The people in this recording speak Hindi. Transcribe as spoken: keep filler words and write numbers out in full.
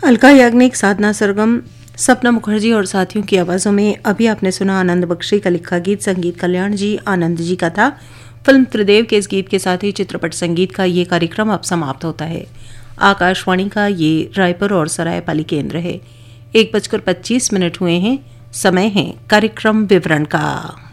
अलका याग्निक, साधना सरगम, सपना मुखर्जी और साथियों की आवाज़ों में अभी आपने सुना आनंद बख्शी का लिखा गीत। संगीत कल्याण जी आनंद जी का था। फिल्म त्रिदेव के इस गीत के साथ ही चित्रपट संगीत का ये कार्यक्रम अब समाप्त होता है। आकाशवाणी का ये रायपुर और सरायपाली केंद्र है। एक बजकर पच्चीस मिनट हुए हैं। समय है कार्यक्रम विवरण का।